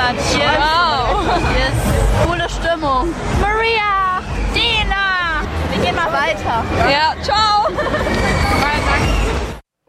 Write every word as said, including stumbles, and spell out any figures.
Cheers. Wow. Yes. Coole Stimmung. Maria, Dina. Wir gehen mal weiter. Ja, ciao.